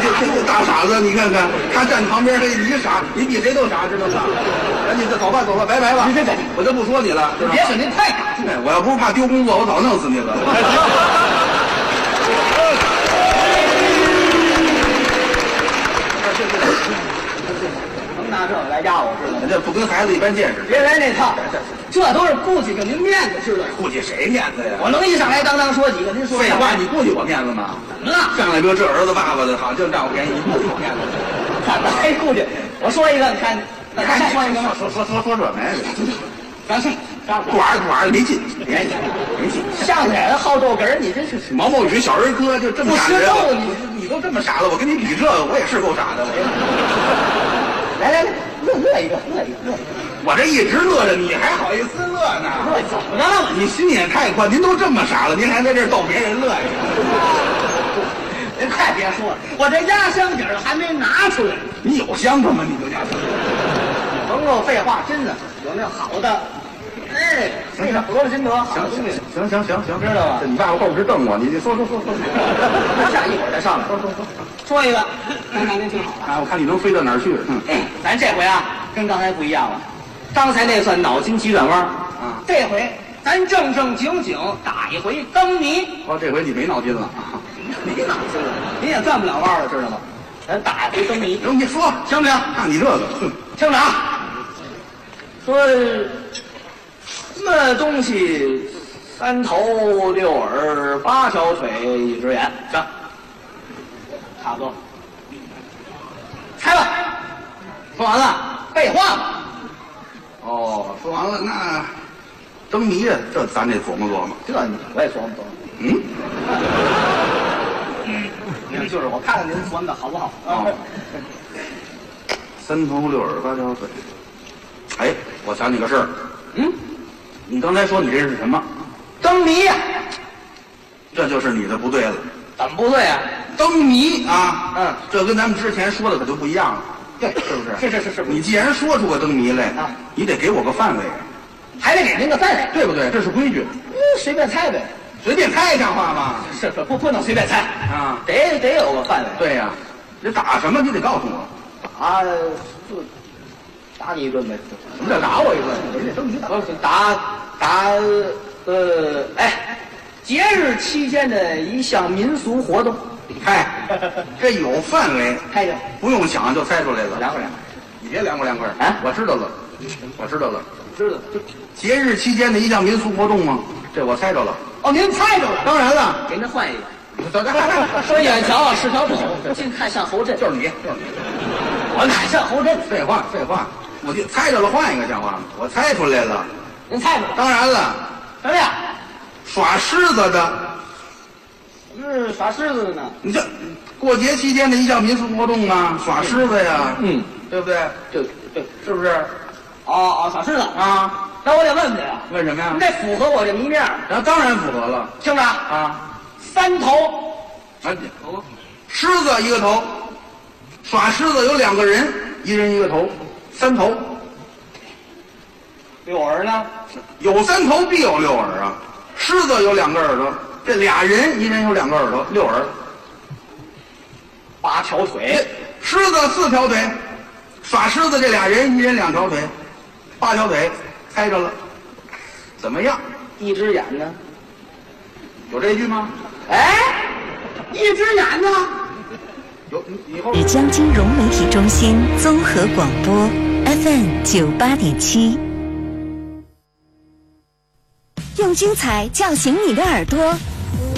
这大傻子，你看看，他站旁边，你傻，你比谁都傻，知道吗？赶紧走吧，走吧，拜拜吧。我就不说你了，知道吗？ 别说您太打住了。 我要不是怕丢工作，我早弄死你了。 甭拿这个来压我，知道吗？ 这不跟孩子一般见识。 别来那套，这都是顾及着您面子，知道吗？ 顾及谁面子呀？ 我能一上来当说几个，您说废话，你顾及我面子吗？ 怎么了？ 上来就这儿子爸爸的好，净占我便宜，你顾及我面子？ 怎么还顾忌？我说一个，你看，那还说一个吗？ 说这没？ 咱是短没劲，没劲。 相声人好逗哏儿，你这是毛毛雨小儿科就这么傻不识逗你都这么傻了，我跟你比这个，我也是够傻的。 来，乐一个。 我这一直乐着，你还好意思乐呢？ 怎么了？ 你心也太宽，您都这么傻了，您还在这儿逗别人乐呀？ 您快别说了，我这压箱底儿还没拿出来。 你有箱子吗？你就压箱底？ 甭够废话，真的有那好的。哎，那个罗金德，好东西。 行， 知道吧？ 这你爸爸后边瞪我，你说。 下一会儿再上来。说一个，看您听好了。 啊，我看你能飞到哪儿去？ 咱这回啊，跟刚才不一样了。刚才那算脑筋急转弯啊，这回咱正经打一回灯谜。 哦，这回你没脑筋了啊？ 没脑筋了，您也转不了弯了，知道吗？咱打一回灯谜。 你说行不行？ 看你这个， 听着啊，说什么东西3头6耳8条腿1只眼，行，差不多。猜吧，说完了，废话吧。 哦，说完了，那灯谜呀，这咱得琢磨琢磨。 这我也琢磨琢磨。就是我看看您琢磨的好不好。 3头6耳8条腿。哎，我想起个事儿。你刚才说你这是什么？ 灯谜呀。 这就是你的不对了。 怎么不对啊？ 灯谜啊，这跟咱们之前说的可就不一样了。 对， 是不是？ 是。 你既然说出个灯谜来啊，你得给我个范围， 还得给您个范围， 对不对？这是规矩。 随便猜呗。 随便猜像话吗？ 是不能随便猜啊， 得有个范围。 对呀，你打什么你得告诉我。 打你一顿呗。 什么叫打我一顿？这灯谜节日期间的一项民俗活动。 嗨，这有范围， 猜着不用想就猜出来了。 凉快， 你别凉快啊！ 我知道了， 知道。 节日期间的一项民俗活动吗？这我猜着了。 哦，您猜着了？ 当然了， 给您换一个。说眼瞧是条狗，近看像猴阵。 就是你， 我哪像猴阵？ 废话，我就猜着了，换一个像话吗？我猜出来了。 您猜着了？ 当然了。 什么呀？ 耍狮子的。 是耍狮子的呢？ 你这过节期间的一项民俗活动啊，耍狮子呀，对不对？ 对， 是不是？ 哦，耍狮子啊。 那我得问问呀， 问什么呀？ 你得符合我这谜面。 然后当然符合了。 听着啊 ，3头狮子一个头，耍狮子有2个人，一人一个头，3头。 6耳呢？ 有3头必有6耳啊！狮子有2个耳朵，这俩人一人有2个耳朵，6耳。 8条腿， 狮子4条腿，耍狮子这俩人一人2条腿，8条腿，猜着了。怎么样 ？1只眼呢？ 有这句吗？ 哎，1只眼呢？ 有，以后。 以江金融媒体中心综合广播 FM98.7，用精彩叫醒你的耳朵。